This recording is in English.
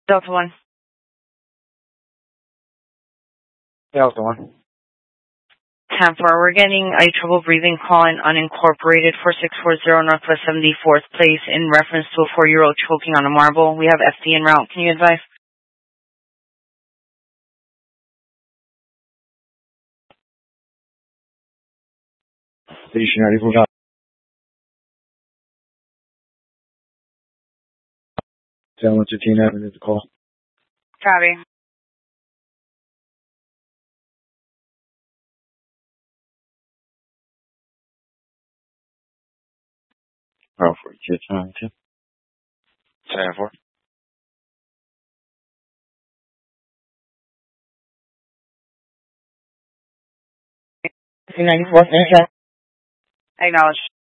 Delta 1. Delta 1. 10-4, we're getting a trouble breathing call in unincorporated 4640 Northwest 74th Place in reference to a 4-year-old choking on a marble. We have FD en route. Can you advise? Station 94. 7115 Avenue to call. Copy. Oh, for kids, 10-4. 94. Okay. Acknowledge.